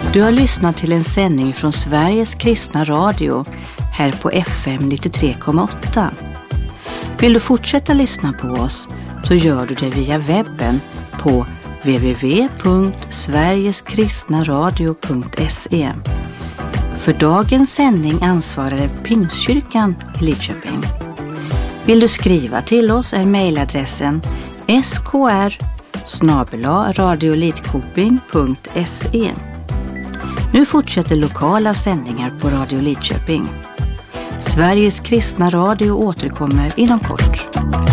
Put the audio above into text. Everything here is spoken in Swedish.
Du har lyssnat till en sändning från Sveriges kristna radio här på FM 93,8. Vill du fortsätta lyssna på oss så gör du det via webben på www.sverigeskristnaradio.se. För dagens sändning ansvarade Pingstkyrkan i Lidköping. Vill du skriva till oss är mejladressen skr@radiolidkoping.se. Nu fortsätter lokala sändningar på Radio Lidköping. Sveriges kristna radio återkommer inom kort.